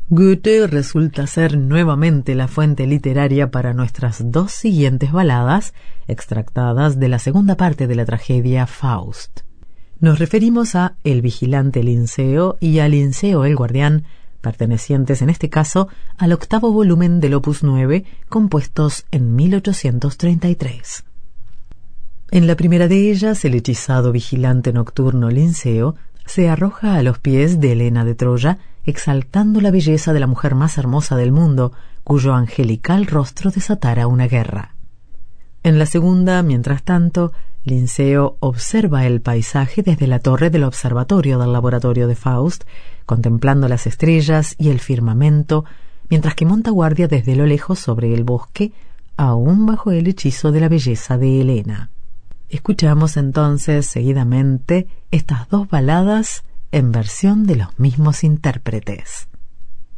Goethe resulta ser nuevamente la fuente literaria para nuestras dos siguientes baladas, extractadas de la segunda parte de la tragedia Faust. Nos referimos a El vigilante Linceo y a Linceo el guardián, pertenecientes en este caso al octavo volumen del Opus 9, compuestos en 1833. En la primera de ellas, el hechizado vigilante nocturno Linceo se arroja a los pies de Helena de Troya, exaltando la belleza de la mujer más hermosa del mundo, cuyo angelical rostro desatara una guerra. En la segunda, mientras tanto, Linceo observa el paisaje desde la torre del observatorio del laboratorio de Faust, contemplando las estrellas y el firmamento, mientras que monta guardia desde lo lejos sobre el bosque, aún bajo el hechizo de la belleza de Helena. Escuchamos entonces seguidamente estas dos baladas en versión de los mismos intérpretes.